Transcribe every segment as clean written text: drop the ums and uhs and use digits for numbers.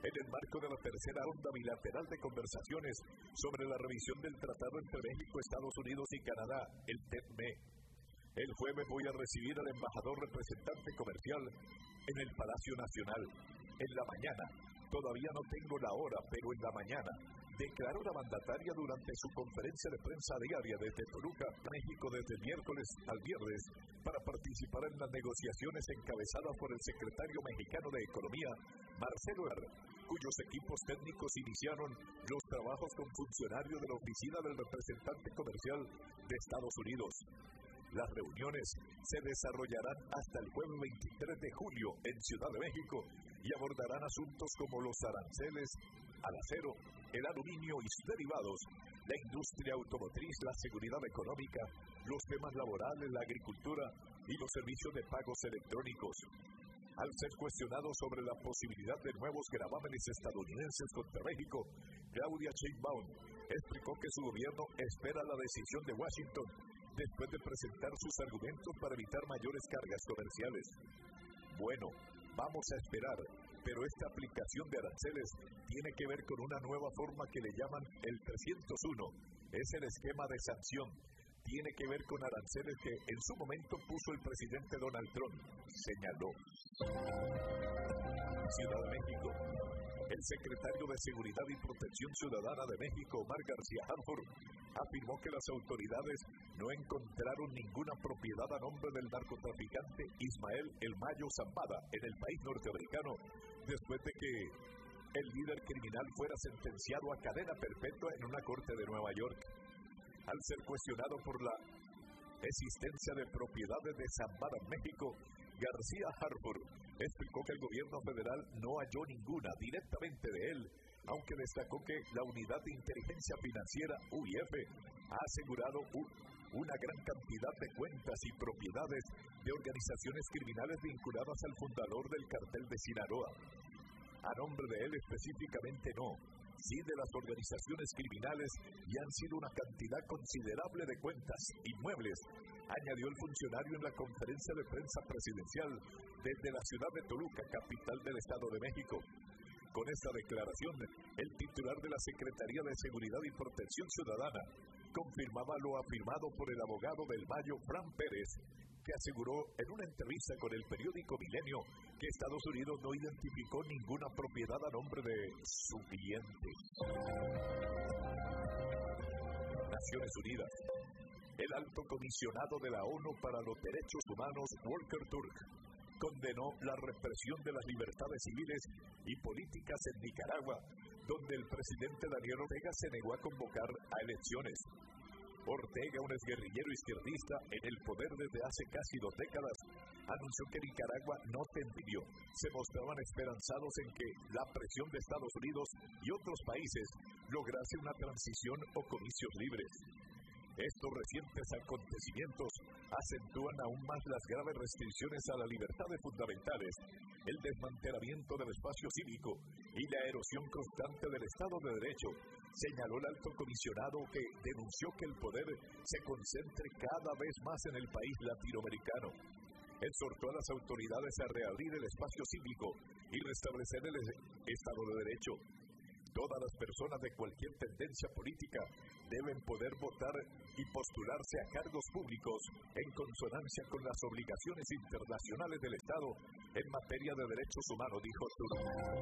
en el marco de la tercera ronda bilateral de conversaciones sobre la revisión del tratado entre México, Estados Unidos y Canadá, el TEPME. El jueves voy a recibir al embajador representante comercial en el Palacio Nacional. En la mañana, todavía no tengo la hora, pero en la mañana, declaró la mandataria durante su conferencia de prensa diaria desde Toluca, México, desde el miércoles al viernes, para participar en las negociaciones encabezadas por el secretario mexicano de Economía, Marcelo Ebrard, cuyos equipos técnicos iniciaron los trabajos con funcionarios de la oficina del representante comercial de Estados Unidos. Las reuniones se desarrollarán hasta el jueves 23 de julio en Ciudad de México y abordarán asuntos como los aranceles al acero, el aluminio y sus derivados, la industria automotriz, la seguridad económica, los temas laborales, la agricultura y los servicios de pagos electrónicos. Al ser cuestionado sobre la posibilidad de nuevos gravámenes estadounidenses contra México, Claudia Sheinbaum explicó que su gobierno espera la decisión de Washington después de presentar sus argumentos para evitar mayores cargas comerciales. Bueno, vamos a esperar, pero esta aplicación de aranceles tiene que ver con una nueva forma que le llaman el 301. Es el esquema de sanción. Tiene que ver con aranceles que en su momento puso el presidente Donald Trump, señaló. Ciudad de México. El secretario de Seguridad y Protección Ciudadana de México, Omar García Harfuch, afirmó que las autoridades no encontraron ninguna propiedad a nombre del narcotraficante Ismael El Mayo Zambada en el país norteamericano, después de que el líder criminal fuera sentenciado a cadena perpetua en una corte de Nueva York. Al ser cuestionado por la existencia de propiedades de Zambada en México, García Harfuch explicó que el gobierno federal no halló ninguna directamente de él, aunque destacó que la Unidad de Inteligencia Financiera, UIF, ha asegurado una gran cantidad de cuentas y propiedades de organizaciones criminales vinculadas al fundador del cartel de Sinaloa. A nombre de él específicamente no, sí de las organizaciones criminales, y han sido una cantidad considerable de cuentas inmuebles, añadió el funcionario en la conferencia de prensa presidencial desde la ciudad de Toluca, capital del Estado de México. Con esta declaración, el titular de la Secretaría de Seguridad y Protección Ciudadana confirmaba lo afirmado por el abogado del Mayo, Fran Pérez, que aseguró en una entrevista con el periódico Milenio que Estados Unidos no identificó ninguna propiedad a nombre de su cliente. Naciones Unidas. El alto comisionado de la ONU para los Derechos Humanos, Volker Turk, condenó la represión de las libertades civiles y políticas en Nicaragua, donde el presidente Daniel Ortega se negó a convocar a elecciones. Ortega, un exguerrillero izquierdista en el poder desde hace casi 2 décadas, anunció que Nicaragua no tendría. Se mostraban esperanzados en que la presión de Estados Unidos y otros países lograse una transición o comicios libres. Estos recientes acontecimientos acentúan aún más las graves restricciones a las libertades fundamentales, el desmantelamiento del espacio cívico y la erosión constante del Estado de Derecho, señaló el alto comisionado, que denunció que el poder se concentre cada vez más en el país latinoamericano. Exhortó a las autoridades a reabrir el espacio cívico y restablecer el Estado de Derecho. Todas las personas de cualquier tendencia política deben poder votar y postularse a cargos públicos en consonancia con las obligaciones internacionales del Estado en materia de derechos humanos, dijo Turk.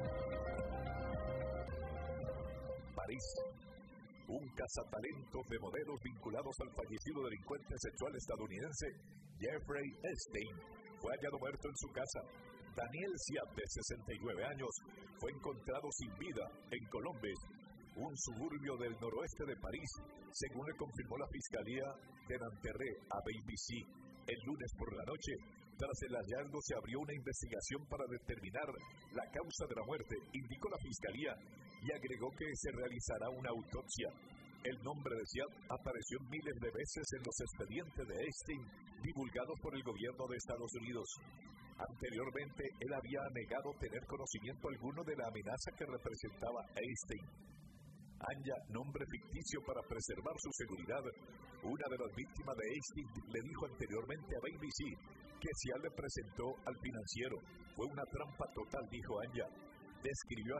París. Un cazatalentos de modelos vinculados al fallecido delincuente sexual estadounidense Jeffrey Epstein fue hallado muerto en su casa. Daniel Siap, de 69 años, fue encontrado sin vida en Colombes, un suburbio del noroeste de París, según le confirmó la Fiscalía de Nanterre a BBC. El lunes por la noche, tras el hallazgo, se abrió una investigación para determinar la causa de la muerte, indicó la Fiscalía, y agregó que se realizará una autopsia. El nombre de Siap apareció miles de veces en los expedientes de Epstein divulgados por el gobierno de Estados Unidos. Anteriormente, él había negado tener conocimiento alguno de la amenaza que representaba Epstein. Anja, nombre ficticio para preservar su seguridad, una de las víctimas de Epstein, le dijo anteriormente a BBC que Siap le presentó al financiero. Fue una trampa total, dijo Anja. Describió